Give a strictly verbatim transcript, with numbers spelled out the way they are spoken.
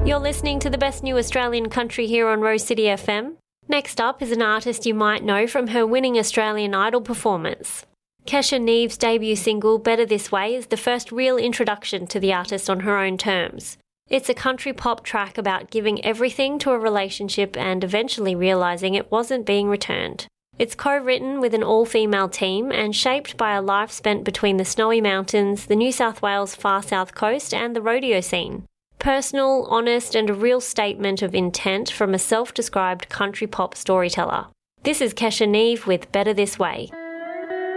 You're listening to the best new Australian country here on Rose City F M. Next up is an artist you might know from her winning Australian Idol performance. Kesha Neve's debut single, Better This Way, is the first real introduction to the artist on her own terms. It's a country pop track about giving everything to a relationship and eventually realising it wasn't being returned. It's co-written with an all-female team and shaped by a life spent between the Snowy Mountains, the New South Wales far south coast and the rodeo scene. Personal, honest and a real statement of intent from a self-described country pop storyteller. This is Kesha Neve with Better This Way.